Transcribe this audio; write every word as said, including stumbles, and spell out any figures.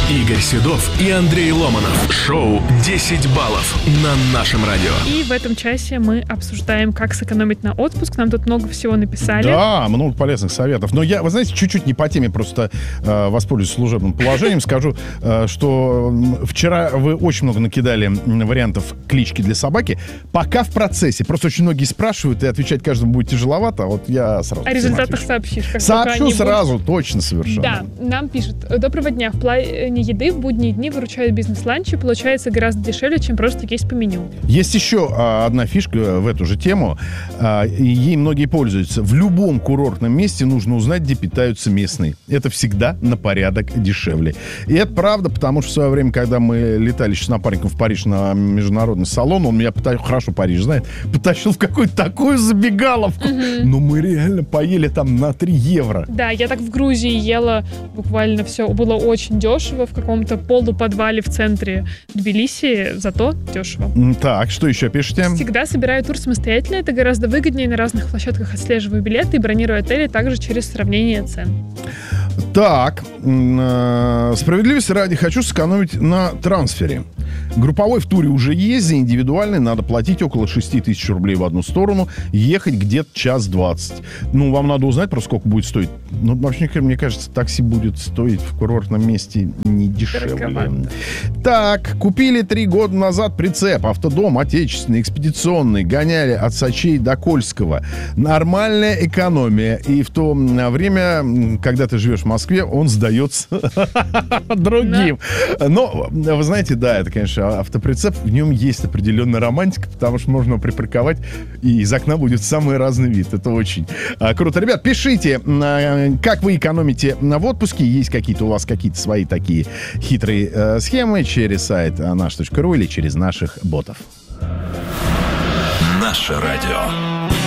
Игорь Седов и Андрей Ломанов. Шоу «десять баллов» на нашем радио. И в этом часе мы обсуждаем, как сэкономить на отпуск. Нам тут много всего написали. Да, много полезных советов. Но я, вы знаете, чуть-чуть не по теме, просто э, воспользуюсь служебным положением. Скажу, э, что вчера вы очень много накидали вариантов клички для собаки. Пока в процессе. Просто очень многие спрашивают, и отвечать каждому будет тяжеловато. А вот я сразу... О результатах сообщишь. Как Сообщу сразу, будут... точно, совершенно. Да, нам пишут. Доброго дня. В плане еды в будние дни выручают бизнес-ланчи. Получается гораздо дешевле, чем просто есть по меню. Есть еще а, одна фишка в эту же тему. А, и ей многие пользуются. В любом курортном месте нужно узнать, где питаются местные. Это всегда на порядок дешевле. И это правда, потому что в свое время, когда мы летали с напарником в Париж на международный салон, он меня потащил, хорошо Париж знает, потащил в какую-то такую забегаловку. Mm-hmm. Но мы реально поели там на три евро. Да, я так в Грузии ела буквально все. Было очень дешево в каком-то полуподвале в центре Тбилиси, зато дешево. Так, что еще пишете? Всегда собираю тур самостоятельно. Это гораздо выгоднее. На разных площадках отслеживаю билеты и бронирую отели также через сравнение цен. Так, э, справедливости ради хочу сэкономить на трансфере. Групповой в туре уже есть, за индивидуальный надо платить около шесть тысяч рублей в одну сторону, ехать где-то час двадцать. Ну, вам надо узнать просто, сколько будет стоить. Ну, вообще, мне кажется, такси будет стоить в курортном месте не дешевле. Дороговато. Так, купили три года назад прицеп, автодом отечественный, экспедиционный, гоняли от Сочей до Кольского. Нормальная экономия. И в то время, когда ты живешь в Москве, он сдается другим. Но, вы знаете, да, это, конечно, автоприцеп, в нем есть определенная романтика, потому что можно его припарковать, и из окна будет самый разный вид. Это очень а, круто. Ребят, пишите, а, как вы экономите в отпуске. Есть какие-то у вас какие-то свои такие хитрые а, схемы через сайт наш точка ру или через наших ботов. Наше радио.